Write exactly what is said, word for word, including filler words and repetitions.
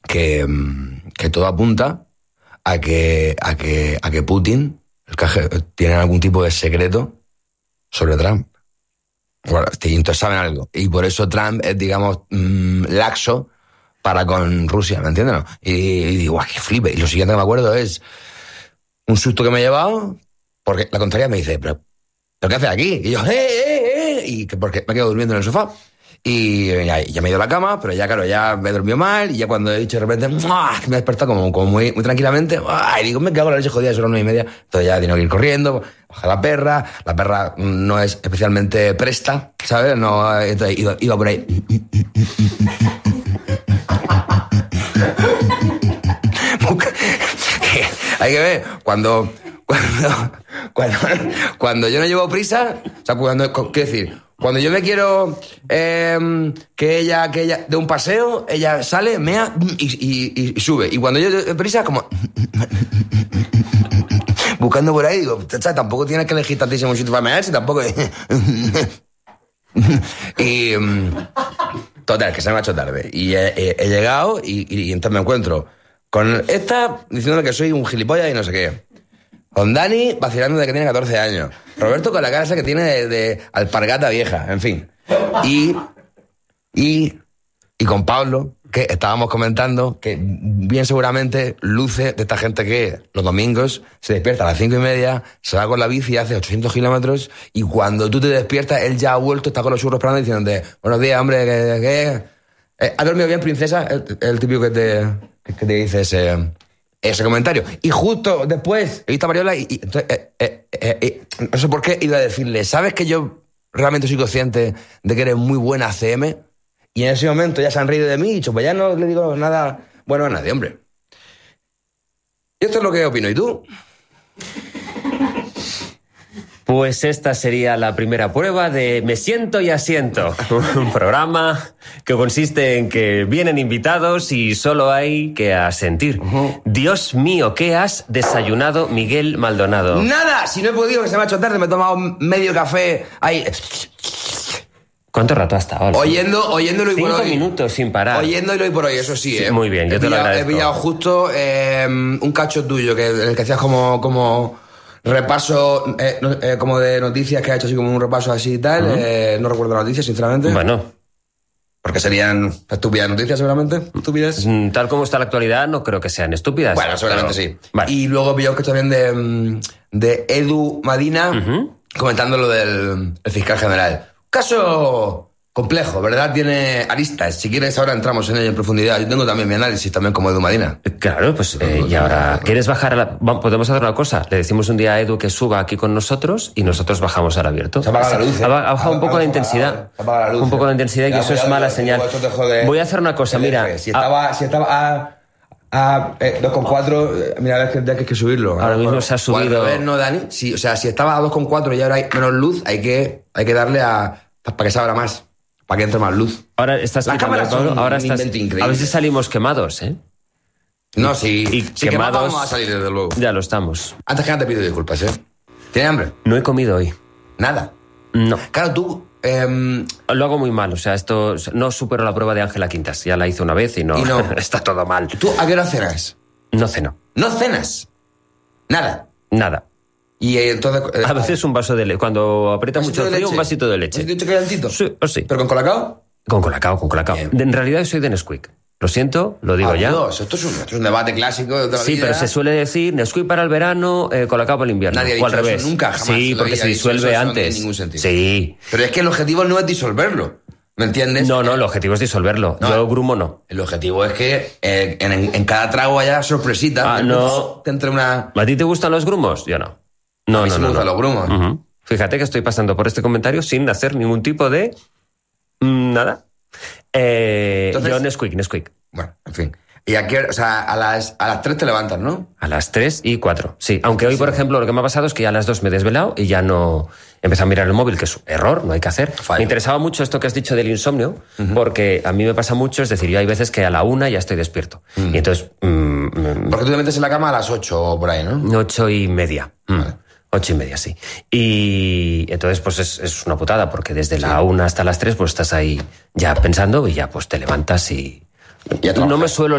que, que todo apunta a que, a que, a que Putin el caje, tiene algún tipo de secreto sobre Trump. Bueno, entonces saben algo. Y por eso Trump es, digamos, mmm, laxo para con Rusia, ¿me entiendes? ¿No? Y, y digo, guau, qué flipe. Y lo siguiente que me acuerdo es un susto que me he llevado, porque la contraria me dice, ¿pero, ¿pero qué haces aquí? Y yo, ¡eh, eh, eh! Y que porque me quedo durmiendo en el sofá. Y ya, ya me he ido a la cama, pero ya, claro, ya me he dormido mal. Y ya cuando he dicho de repente, ¡ah! Que me he despertado como, como muy, muy tranquilamente. ¡Ah! Y digo, me cago en la leche jodida, son las nueve y media. Entonces ya tengo que ir corriendo, baja la perra. La perra no es especialmente presta, ¿sabes? No, entonces iba, iba por ahí. Hay que ver, cuando, cuando, cuando, cuando yo no llevo prisa, o sea, cuando, quiero decir, cuando yo me quiero eh, que ella, que ella dé un paseo, ella sale, mea y, y, y sube. Y cuando yo doy prisa, como buscando por ahí, digo, chacha, tampoco tienes que elegir tantísimo sitio para mearse, tampoco. Y total, que se me ha hecho tarde. Y he, he, he llegado y, y, y entonces me encuentro con esta diciéndome que soy un gilipollas y no sé qué. Con Dani vacilando de que tiene catorce años. Roberto con la cara esa que tiene de, de alpargata vieja, en fin. Y, y, y con Pablo, que estábamos comentando que bien seguramente luce de esta gente que los domingos se despierta a las cinco y media, se va con la bici, hace ochocientos kilómetros y cuando tú te despiertas, él ya ha vuelto, está con los churros esperando diciéndote, buenos días, hombre, ¿qué? qué? Eh, ¿has dormido bien, princesa? El, el típico que te, que te dice ese... ese comentario. Y justo después he visto a Mariola y, y entonces, eh, eh, eh, eh, no sé por qué iba a decirle, ¿sabes que yo realmente soy consciente de que eres muy buena C M? Y en ese momento ya se han reído de mí y dicho, pues ya no le digo nada bueno a nadie, hombre. Y esto es lo que opino. ¿Y tú? Pues esta sería la primera prueba de Me siento y asiento. Un programa que consiste en que vienen invitados y solo hay que asentir. Uh-huh. Dios mío, ¿qué has desayunado, Miguel Maldonado? ¡Nada! Si no he podido, que se me ha hecho tarde, me he tomado medio café ahí. ¿Cuánto rato has estado? Oyendo, oyéndolo y por hoy. Cinco minutos sin parar. Oyéndolo y por hoy, eso sí, sí ¿eh? Muy bien, yo he te pillado, lo agradezco. He pillado justo eh, un cacho tuyo, que el que hacías como... como repaso eh, eh, como de noticias que ha hecho así como un repaso así y tal. Uh-huh. eh, no recuerdo las noticias, sinceramente. Bueno. Porque serían estúpidas noticias, seguramente. Estúpidas. Tal como está la actualidad, no creo que sean estúpidas. Bueno, seguramente pero... sí. Vale. Y luego pilló que también de, de Edu Madina, uh-huh, comentando lo del el fiscal general. Caso complejo, ¿verdad? Tiene aristas. Si quieres, ahora entramos en ello en profundidad. Yo tengo también mi análisis, también como Edu Madina. Claro, pues, eh, y ahora, ¿quieres bajar a la...? Podemos hacer una cosa. Le decimos un día a Edu que suba aquí con nosotros y nosotros bajamos al abierto. Se apaga la luz. ¿eh? Ha bajado un poco la intensidad. Se apaga la luz. Un poco la intensidad y que eso es mala señal. Voy a hacer una cosa, mira. Si estaba, si estaba a... a eh, dos coma cuatro, mira, es que hay que subirlo. Ahora mismo se ha subido... A ver, no, Dani. Si, o sea, si estaba a dos coma cuatro y ahora hay menos luz, hay que, hay que darle a... para que se abra más. Para que entre más luz. Ahora estás la cámara son ahora un estás, invento increíble. A veces salimos quemados, ¿eh? No, sí. Y sí, quemados vamos a salir, desde luego. Ya lo estamos. Antes que nada te pido disculpas, ¿eh? ¿Tienes hambre? No he comido hoy. ¿Nada? No. Claro, tú... Eh... Lo hago muy mal, o sea, esto... No supero la prueba de Ángela Quintas. Ya la hice una vez y no... Y no. Está todo mal. ¿Tú a qué hora cenas? No ceno. ¿No cenas? Nada. Nada. Y eh, entonces... Eh, a veces un vaso de leche. Cuando aprieta mucho el frío, un vasito de leche. ¿Un vasito calentito? Sí, o sí. ¿Pero con colacao? Con colacao, con colacao. De, en realidad soy de Nesquik. Lo siento, lo digo ah, ya. Dios, esto, es un, esto es un debate clásico de otra Sí, vida. pero se suele decir Nesquik para el verano, eh, colacao para el invierno. Nadie ha o dicho al revés. Eso nunca, jamás. Sí, porque se disuelve eso, antes. No tiene ningún sentido. Sí. Pero es que el objetivo no es disolverlo. ¿Me entiendes? No, no, el objetivo es disolverlo. No, Yo grumo no. El objetivo es que eh, en, en, en cada trago haya sorpresita. Ah, no. Que entre una... ¿A ti te gustan los grumos? Yo no. No, a mí no, sí no. me gustan no. los grumos. Uh-huh. Fíjate que estoy pasando por este comentario sin hacer ningún tipo de... Mmm, nada. Eh, Entonces, yo Nesquik, Nesquik. Bueno, en fin. Y aquí, o sea, a las, a las tres te levantas, ¿no? A las tres y cuatro, sí. Aunque hoy, por ejemplo, lo que me ha pasado es que ya a las dos me he desvelado y ya no... Empecé a mirar el móvil, que es un error, no hay que hacer. Fallo. Me interesaba mucho esto que has dicho del insomnio, uh-huh, porque a mí me pasa mucho, es decir, yo hay veces que a la una ya estoy despierto. Uh-huh. Y entonces... Mmm, porque tú te metes en la cama a las ocho o por ahí, ¿no? Ocho y media. Mm. Vale. Ocho y media, sí. Y entonces, pues es, es una putada, porque desde sí. la una hasta las tres, pues estás ahí ya pensando y ya pues te levantas y... Ya no me suelo